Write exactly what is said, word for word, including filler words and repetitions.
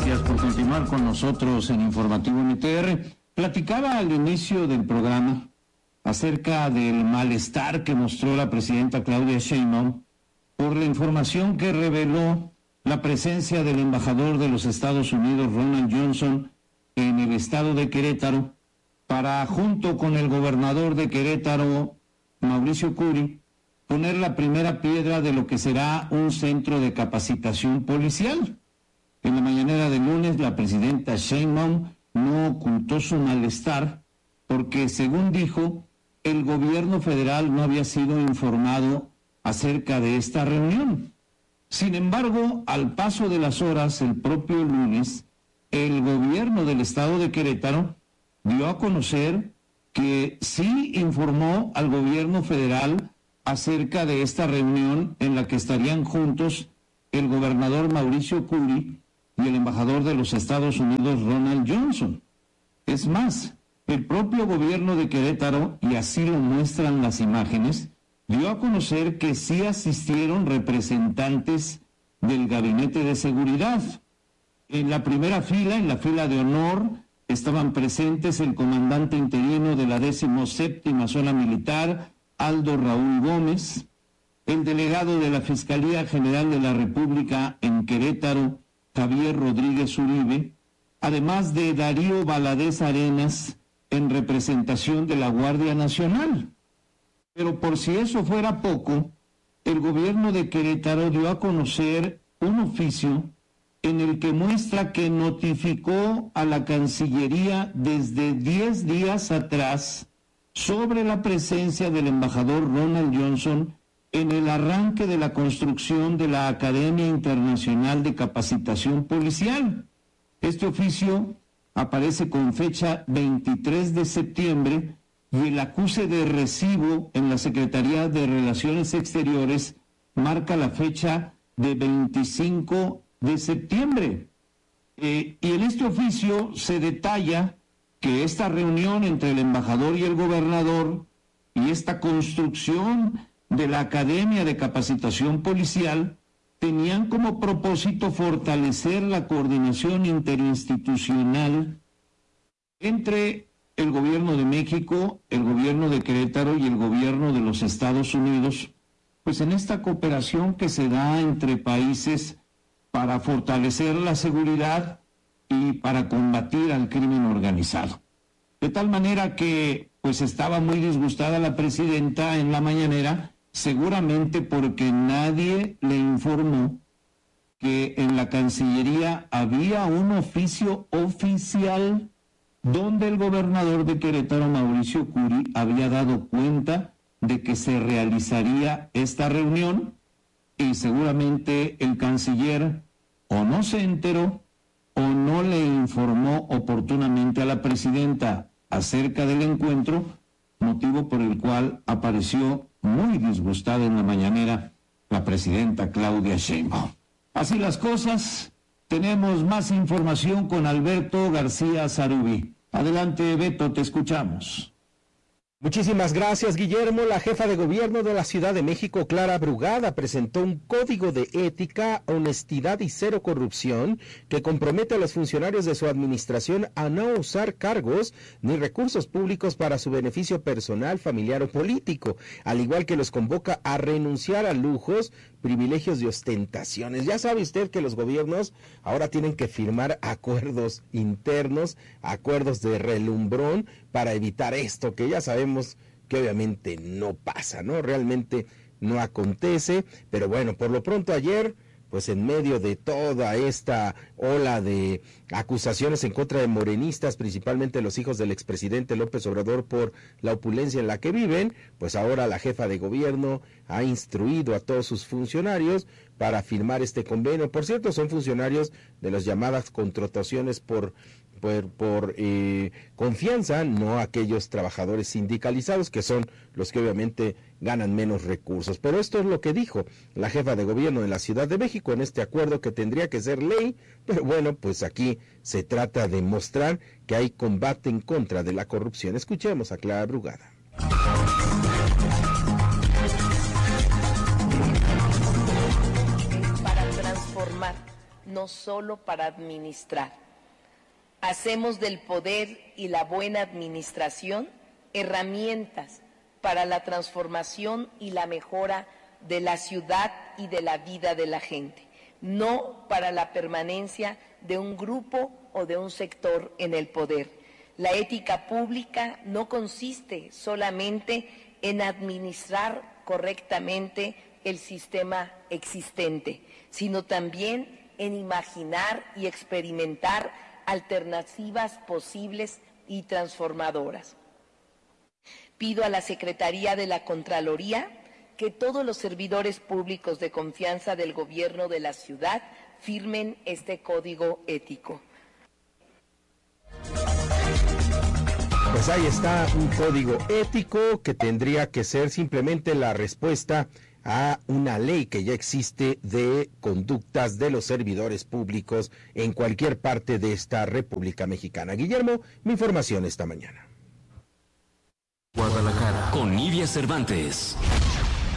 Gracias por continuar con nosotros en Informativo M T R. Platicaba al inicio del programa acerca del malestar que mostró la presidenta Claudia Sheinbaum por la información que reveló la presencia del embajador de los Estados Unidos, Ronald Johnson, en el estado de Querétaro, para, junto con el gobernador de Querétaro, Mauricio Curi, poner la primera piedra de lo que será un centro de capacitación policial. En la mañanera de lunes, la presidenta Sheinbaum no ocultó su malestar porque, según dijo, el gobierno federal no había sido informado acerca de esta reunión. Sin embargo, al paso de las horas, el propio lunes, el gobierno del estado de Querétaro dio a conocer que sí informó al gobierno federal acerca de esta reunión en la que estarían juntos el gobernador Mauricio Curi y el embajador de los Estados Unidos, Ronald Johnson. Es más, el propio gobierno de Querétaro, y así lo muestran las imágenes, dio a conocer que sí asistieron representantes del Gabinete de Seguridad. En la primera fila, en la fila de honor, estaban presentes el comandante interino de la decimoséptima Zona Militar, Aldo Raúl Gómez, el delegado de la Fiscalía General de la República en Querétaro, Javier Rodríguez Uribe, además de Darío Valadez Arenas, en representación de la Guardia Nacional. Pero por si eso fuera poco, el gobierno de Querétaro dio a conocer un oficio en el que muestra que notificó a la Cancillería desde diez días atrás sobre la presencia del embajador Ronald Johnson en el arranque de la construcción de la Academia Internacional de Capacitación Policial. Este oficio aparece con fecha veintitrés de septiembre y el acuse de recibo en la Secretaría de Relaciones Exteriores marca la fecha de veinticinco de septiembre. Eh, y en este oficio se detalla que esta reunión entre el embajador y el gobernador y esta construcción de la Academia de Capacitación Policial tenían como propósito fortalecer la coordinación interinstitucional entre el gobierno de México, el gobierno de Querétaro y el gobierno de los Estados Unidos, pues en esta cooperación que se da entre países para fortalecer la seguridad y para combatir al crimen organizado. De tal manera que pues estaba muy disgustada la presidenta en la mañanera, seguramente porque nadie le informó que en la Cancillería había un oficio oficial donde el gobernador de Querétaro, Mauricio Curi, había dado cuenta de que se realizaría esta reunión y seguramente el canciller o no se enteró o no le informó oportunamente a la presidenta acerca del encuentro, motivo por el cual apareció muy disgustada en la mañanera la presidenta Claudia Sheinbaum. Así las cosas, tenemos más información con Alberto García Zarubi. Adelante, Beto, te escuchamos. Muchísimas gracias, Guillermo. La jefa de gobierno de la Ciudad de México, Clara Brugada, presentó un código de ética, honestidad y cero corrupción que compromete a los funcionarios de su administración a no usar cargos ni recursos públicos para su beneficio personal, familiar o político, al igual que los convoca a renunciar a lujos, privilegios y ostentaciones. Ya sabe usted que los gobiernos ahora tienen que firmar acuerdos internos, acuerdos de relumbrón para evitar esto, que ya sabemos que obviamente no pasa, ¿no? Realmente no acontece, pero bueno, por lo pronto ayer, pues en medio de toda esta ola de acusaciones en contra de morenistas, principalmente los hijos del expresidente López Obrador por la opulencia en la que viven, pues ahora la jefa de gobierno ha instruido a todos sus funcionarios para firmar este convenio. Por cierto, son funcionarios de las llamadas contrataciones por por, por eh, confianza, no aquellos trabajadores sindicalizados que son los que obviamente ganan menos recursos. Pero esto es lo que dijo la jefa de gobierno de la Ciudad de México en este acuerdo que tendría que ser ley, pero bueno, pues aquí se trata de mostrar que hay combate en contra de la corrupción. Escuchemos a Clara Brugada. Para transformar no solo para administrar. Hacemos del poder y la buena administración herramientas para la transformación y la mejora de la ciudad y de la vida de la gente, no para la permanencia de un grupo o de un sector en el poder. La ética pública no consiste solamente en administrar correctamente el sistema existente, sino también en imaginar y experimentar alternativas posibles y transformadoras. Pido a la Secretaría de la Contraloría que todos los servidores públicos de confianza del gobierno de la ciudad firmen este código ético. Pues ahí está un código ético que tendría que ser simplemente la respuesta a una ley que ya existe de conductas de los servidores públicos en cualquier parte de esta República Mexicana. Guillermo, mi información esta mañana. Guadalajara, con Nidia Cervantes.